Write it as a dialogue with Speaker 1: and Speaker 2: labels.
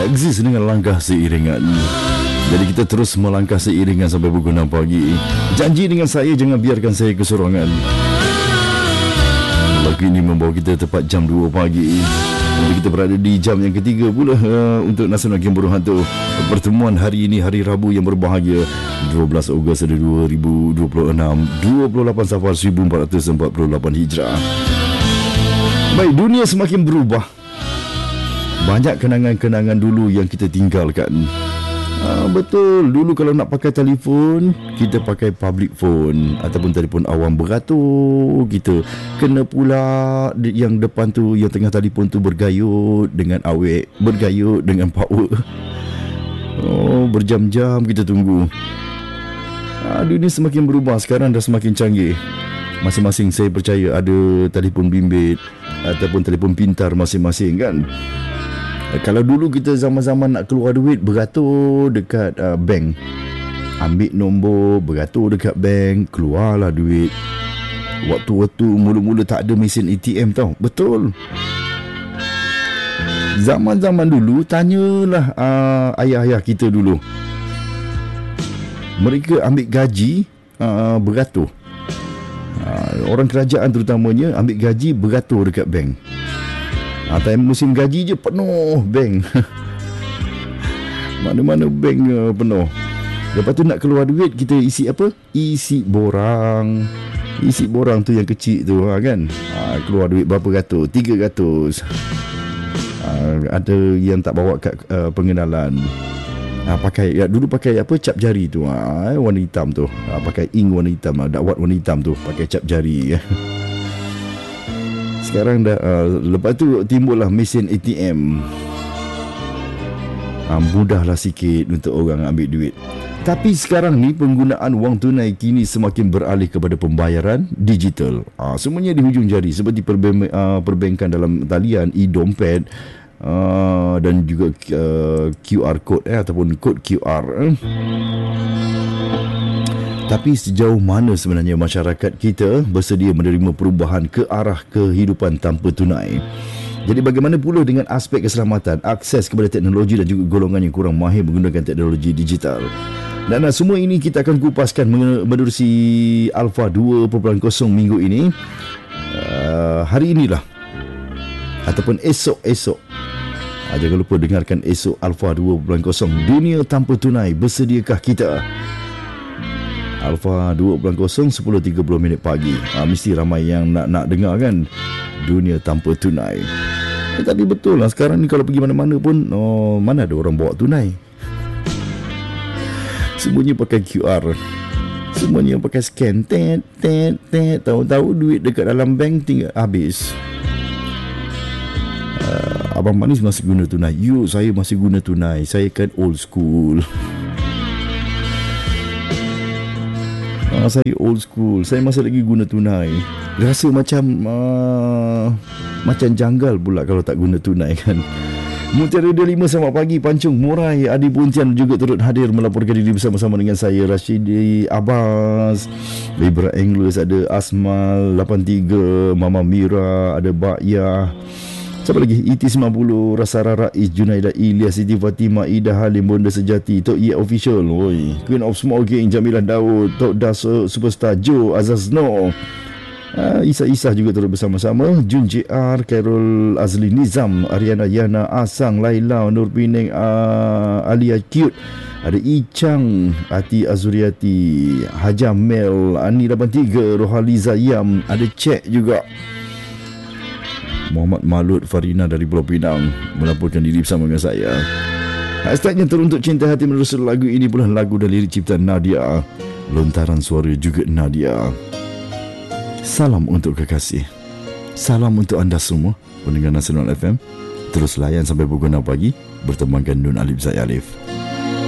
Speaker 1: Exist dengan langkah seiringan. Jadi kita terus melangkah seiringan sampai pukul 6 pagi. Janji dengan saya, jangan biarkan saya kesorangan. Lagu ini membawa kita tepat jam 2 pagi. Jadi kita berada di jam yang ketiga pula untuk Nasional Game Burung Hantu. Pertemuan hari ini, hari Rabu yang berbahagia, 12 Ogos 2026, 28 Safar 1448 Hijrah. Baik, dunia semakin berubah. Banyak kenangan-kenangan dulu yang kita tinggalkan. Betul, dulu kalau nak pakai telefon, kita pakai public phone ataupun telefon awam beratur. Kita kena pula yang depan tu, yang tengah telefon tu bergayut dengan awek, bergayut dengan power. Berjam-jam kita tunggu. Dunia semakin berubah, sekarang dah semakin canggih. Masing-masing saya percaya ada telefon bimbit ataupun telefon pintar masing-masing kan. Kalau dulu kita zaman-zaman nak keluar duit, beratur dekat bank, ambil nombor, beratur dekat bank, keluarlah duit. Waktu-waktu mula-mula tak ada mesin ATM tau. Betul. Zaman-zaman dulu, tanyalah ayah-ayah kita dulu. Mereka ambil gaji beratur. Orang kerajaan terutamanya ambil gaji beratur dekat bank. Time musim gaji je penuh bank. Mana-mana bank penuh. Lepas tu nak keluar duit, kita isi apa? Isi borang. Isi borang tu yang kecil tu kan. Keluar duit berapa ratus? 300. Ada yang tak bawa kad pengenalan. Dulu pakai apa? Cap jari tu. Warna hitam tu. Pakai ink warna hitam. Dakwat warna hitam tu. Pakai cap jari. Sekarang dah lepas tu timbullah mesin ATM. Mudahlah sikit untuk orang ambil duit. Tapi sekarang ni penggunaan wang tunai kini semakin beralih kepada pembayaran digital. Semuanya di hujung jari, seperti perbankan dalam talian, e-dompet, dan juga QR code ataupun kod QR. Tapi sejauh mana sebenarnya masyarakat kita bersedia menerima perubahan ke arah kehidupan tanpa tunai? Jadi bagaimana pula dengan aspek keselamatan, akses kepada teknologi dan juga golongan yang kurang mahir menggunakan teknologi digital? Dan semua ini kita akan kupaskan menerusi Alpha 2.0 minggu ini. Hari inilah ataupun esok-esok. Jangan lupa dengarkan esok Alpha 2.0, Dunia Tanpa Tunai. Bersediakah kita? Alpha 2.0 10.30 pagi. Mesti ramai yang nak dengar kan, Dunia Tanpa Tunai. Tapi betul lah, sekarang ni kalau pergi mana-mana pun, mana ada orang bawa tunai. Semuanya pakai QR, semuanya pakai scan. Tahu-tahu duit dekat dalam bank tinggal habis. Abang Manis masih guna tunai. Saya masih guna tunai. Saya kan old school. Saya old school. Saya masih lagi guna tunai. Rasa macam janggal pula kalau tak guna tunai kan. Mutiara Radio 5 selamat pagi. Pancung Murai Adi Pontian juga turut hadir melaporkan diri bersama-sama dengan saya, Rashidi Abbas. Libra English ada Asmal 83, Mama Mira, ada Ba'yah. Siapa lagi? ET90, Rasara Rais, Junaidah Ilyas, Siti Fatimah, Ida Halim, Bonda Sejati, Tok Ye Official, Queen of Smoking, Jamilah Daud, Tok Das Superstar, Joe Azazno, Isa juga turut bersama-sama. Jun JR, Carol Azli Nizam, Ariana Yana, Asang, Laila, Nur Pining, Alia Cute, ada Icang, Ati Azuriati, Hajam Mel, Ani 83, Rohaliza Yam, ada Cek juga. Muhammad Malut Farina dari Pulau Pinang melaporkan diri bersama dengan saya. Hashtagnya teruntuk cinta hati menerusi lagu ini pula lagu dan lirik ciptaan Nadia. Lontaran suara juga Nadia. Salam untuk kekasih. Salam untuk anda semua pendengar Nasional FM. Terus layan sampai pukul 6 pagi bertemankan Nun Alif Zaid Alif.